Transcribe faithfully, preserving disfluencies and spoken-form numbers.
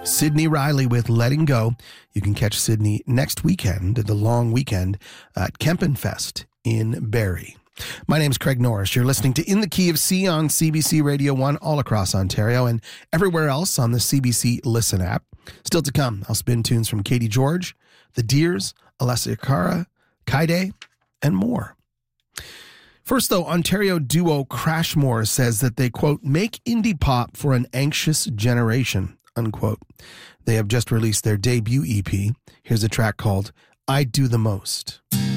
Sydney Riley with Letting Go. You can catch Sydney next weekend, the long weekend, at Kempenfest in Barrie. My name's Craig Norris. You're listening to In the Key of C on C B C Radio one all across Ontario and everywhere else on the C B C Listen app. Still to come, I'll spin tunes from Katie George, The Deers, Alessia Cara, Kaide, and more. First, though, Ontario duo Crashmore says that they, quote, make indie pop for an anxious generation, unquote. They have just released their debut E P. Here's a track called I Do the Most.